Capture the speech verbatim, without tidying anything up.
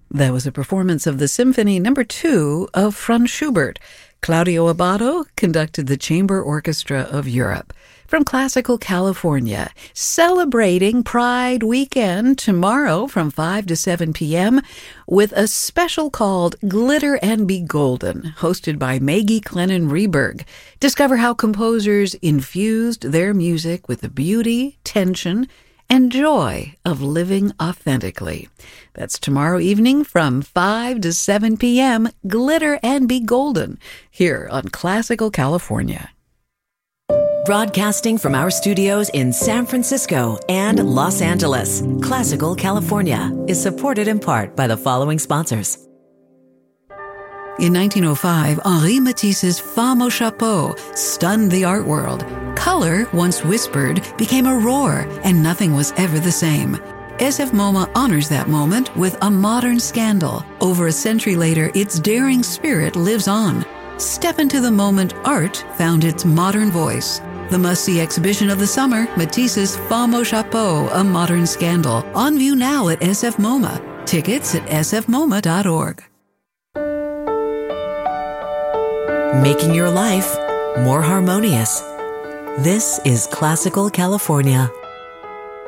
That was a performance of the Symphony Number Two of Franz Schubert. Claudio Abbado conducted the Chamber Orchestra of Europe. From Classical California, celebrating Pride Weekend tomorrow from five to seven p.m. with a special called Glitter and Be Golden, hosted by Maggie Clennon Reberg. Discover how composers infused their music with the beauty, tension, and joy of living authentically. That's tomorrow evening from five to seven p.m. Glitter and Be Golden here on Classical California. Broadcasting from our studios in San Francisco and Los Angeles, Classical California is supported in part by the following sponsors. In nineteen oh five, Henri Matisse's Femme au Chapeau stunned the art world. Color, once whispered, became a roar, and nothing was ever the same. S F MoMA honors that moment with a modern scandal. Over a century later, its daring spirit lives on. Step into the moment art found its modern voice. The must-see exhibition of the summer, Matisse's Femme au Chapeau, A Modern Scandal. On view now at S F MoMA. Tickets at s f moma dot org. Making your life more harmonious. This is Classical California.